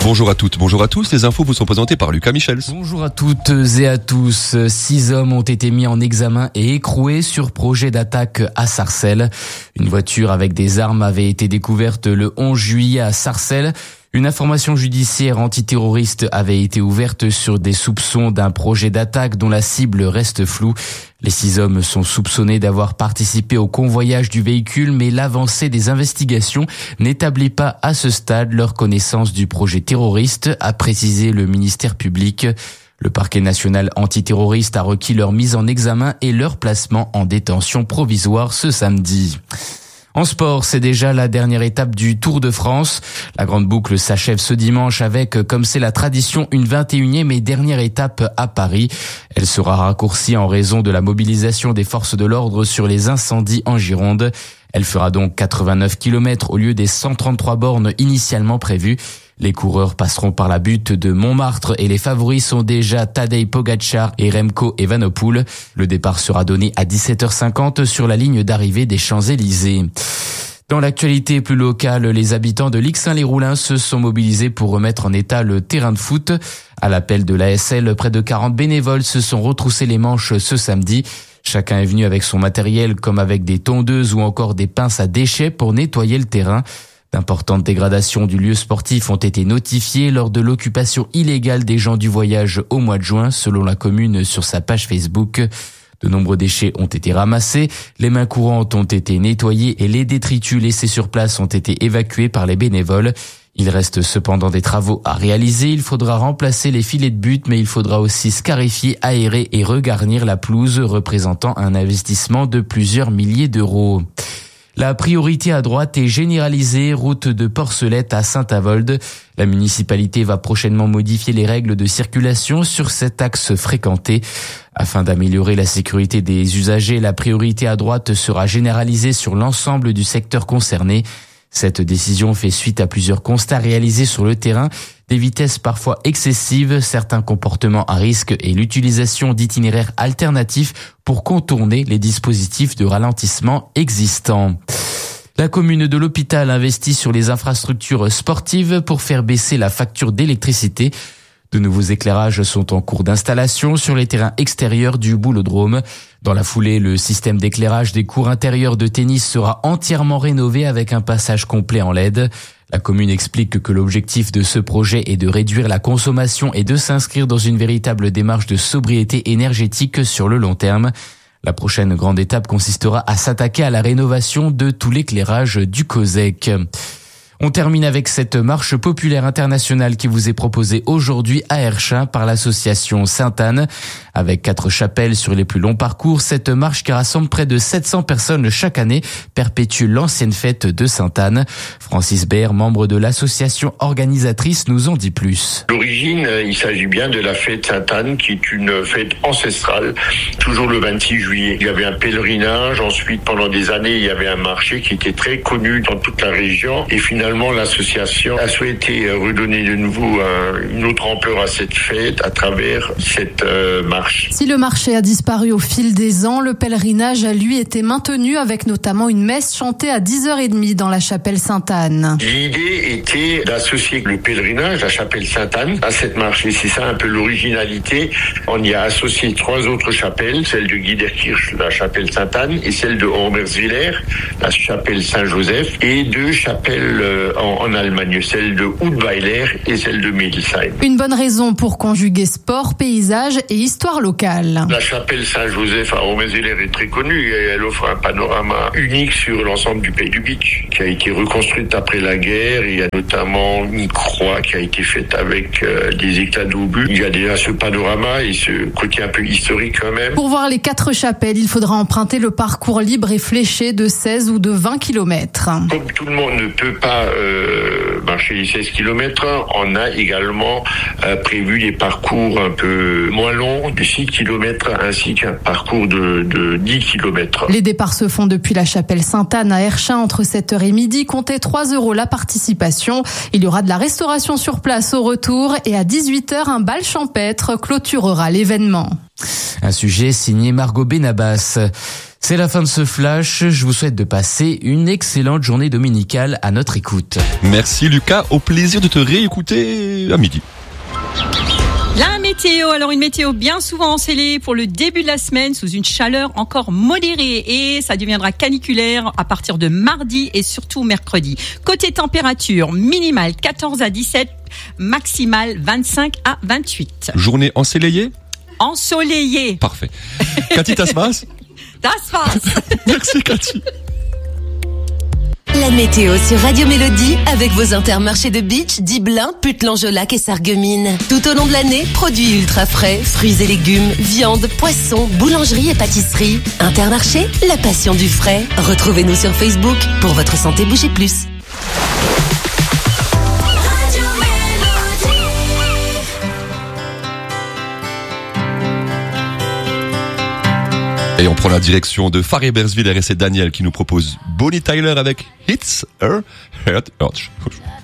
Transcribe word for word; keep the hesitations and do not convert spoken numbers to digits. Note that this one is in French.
Bonjour à toutes, bonjour à tous. Les infos vous sont présentées par Lucas Michels. Bonjour à toutes et à tous. Six hommes ont été mis en examen et écroués sur projet d'attaque à Sarcelles. Une voiture avec des armes avait été découverte le onze juillet à Sarcelles. Une information judiciaire antiterroriste avait été ouverte sur des soupçons d'un projet d'attaque dont la cible reste floue. Les six hommes sont soupçonnés d'avoir participé au convoyage du véhicule, mais l'avancée des investigations n'établit pas à ce stade leur connaissance du projet terroriste, a précisé le ministère public. Le parquet national antiterroriste a requis leur mise en examen et leur placement en détention provisoire ce samedi. En sport, c'est déjà la dernière étape du Tour de France. La grande boucle s'achève ce dimanche avec, comme c'est la tradition, une vingt et unième et dernière étape à Paris. Elle sera raccourcie en raison de la mobilisation des forces de l'ordre sur les incendies en Gironde. Elle fera donc quatre-vingt-neuf kilomètres au lieu des cent trente-trois bornes initialement prévues. Les coureurs passeront par la butte de Montmartre et les favoris sont déjà Tadej Pogačar et Remco Evenepoel. Le départ sera donné à dix-sept heures cinquante sur la ligne d'arrivée des Champs-Élysées. Dans l'actualité plus locale, les habitants de Lixin-les-Roulins se sont mobilisés pour remettre en état le terrain de foot. À l'appel de l'A S L, près de quarante bénévoles se sont retroussés les manches ce samedi. Chacun est venu avec son matériel comme avec des tondeuses ou encore des pinces à déchets pour nettoyer le terrain. D'importantes dégradations du lieu sportif ont été notifiées lors de l'occupation illégale des gens du voyage au mois de juin, selon la commune sur sa page Facebook. De nombreux déchets ont été ramassés, les mains courantes ont été nettoyées et les détritus laissés sur place ont été évacués par les bénévoles. Il reste cependant des travaux à réaliser. Il faudra remplacer les filets de but, mais il faudra aussi scarifier, aérer et regarnir la pelouse, représentant un investissement de plusieurs milliers d'euros. La priorité à droite est généralisée, route de Porcelette à Saint-Avold. La municipalité va prochainement modifier les règles de circulation sur cet axe fréquenté. Afin d'améliorer la sécurité des usagers, la priorité à droite sera généralisée sur l'ensemble du secteur concerné. Cette décision fait suite à plusieurs constats réalisés sur le terrain, des vitesses parfois excessives, certains comportements à risque et l'utilisation d'itinéraires alternatifs pour contourner les dispositifs de ralentissement existants. La commune de l'Hôpital investit sur les infrastructures sportives pour faire baisser la facture d'électricité. De nouveaux éclairages sont en cours d'installation sur les terrains extérieurs du Boulodrome. Dans la foulée, le système d'éclairage des cours intérieurs de tennis sera entièrement rénové avec un passage complet en L E D. La commune explique que l'objectif de ce projet est de réduire la consommation et de s'inscrire dans une véritable démarche de sobriété énergétique sur le long terme. La prochaine grande étape consistera à s'attaquer à la rénovation de tout l'éclairage du COSEC. On termine avec cette marche populaire internationale qui vous est proposée aujourd'hui à Herchin par l'association Sainte-Anne. Avec quatre chapelles sur les plus longs parcours, cette marche qui rassemble près de sept cents personnes chaque année perpétue l'ancienne fête de Sainte-Anne. Francis Baer, membre de l'association organisatrice, nous en dit plus. L'origine, il s'agit bien de la fête Sainte-Anne qui est une fête ancestrale, toujours le vingt-six juillet. Il y avait un pèlerinage, ensuite pendant des années il y avait un marché qui était très connu dans toute la région et finalement l'association a souhaité redonner de nouveau une autre ampleur à cette fête à travers cette marche. Si le marché a disparu au fil des ans, le pèlerinage a lui été maintenu avec notamment une messe chantée à dix heures trente dans la chapelle Sainte-Anne. L'idée était d'associer le pèlerinage, la chapelle Sainte-Anne, à cette marche et c'est ça un peu l'originalité. On y a associé trois autres chapelles, celle de Giederkirch, la chapelle Sainte-Anne et celle de Hommerswiller, la chapelle Saint-Joseph et deux chapelles En, en Allemagne, celle de Hudweiler et celle de Medelsheim. Une bonne raison pour conjuguer sport, paysage et histoire locale. La chapelle Saint-Joseph à Hommerswiller est très connue et elle offre un panorama unique sur l'ensemble du pays du Bitch, qui a été reconstruite après la guerre. Il y a notamment une croix qui a été faite avec euh, des éclats d'obus. Il y a déjà ce panorama et ce côté un peu historique quand même. Pour voir les quatre chapelles, il faudra emprunter le parcours libre et fléché de seize ou de vingt kilomètres. Comme tout le monde ne peut pas Euh, marcher les seize kilomètres, on a également euh, prévu des parcours un peu moins longs de six kilomètres ainsi qu'un parcours de, de dix kilomètres. Les départs se font depuis la chapelle Sainte-Anne à Herchin entre sept heures et midi. Comptez trois euros la participation. Il y aura de la restauration sur place au retour et à dix-huit heures, un bal champêtre clôturera l'événement. Un sujet signé Margot Benabas. C'est la fin de ce flash. Je vous souhaite de passer une excellente journée dominicale à notre écoute. Merci Lucas, au plaisir de te réécouter à midi. La météo, alors une météo bien souvent ensoleillée pour le début de la semaine sous une chaleur encore modérée et ça deviendra caniculaire à partir de mardi et surtout mercredi. Côté température, minimale quatorze à dix-sept, maximale vingt-cinq à vingt-huit. Journée ensoleillée ? Ensoleillée. Parfait. Cathy, ça se passe ? Ça se passe. Merci Cathy. La météo sur Radio Mélodie avec vos intermarchés de Beach, Diblin, Putlan-Jolac et Sarreguemines. Tout au long de l'année, produits ultra frais, fruits et légumes, viande, poissons, boulangerie et pâtisserie. Intermarché, la passion du frais. Retrouvez-nous sur Facebook. Pour votre santé, bougez plus. Et on prend la direction de Faré-Bersville et c'est Daniel qui nous propose Bonnie Tyler avec Hits Her Heart Urge.